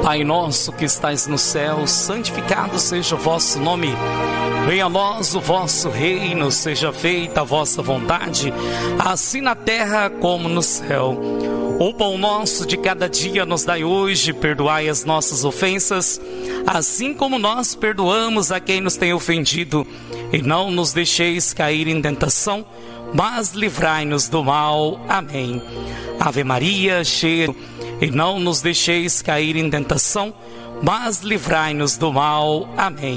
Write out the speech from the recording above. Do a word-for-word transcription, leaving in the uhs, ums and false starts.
Pai nosso que estais no céu, santificado seja o vosso nome. Venha a nós o vosso reino, seja feita a vossa vontade, assim na terra como no céu. O pão nosso de cada dia nos dai hoje, perdoai as nossas ofensas, assim como nós perdoamos a quem nos tem ofendido. E não nos deixeis cair em tentação, mas livrai-nos do mal. Amém. Ave Maria, cheia, e não nos deixeis cair em tentação, mas livrai-nos do mal. Amém.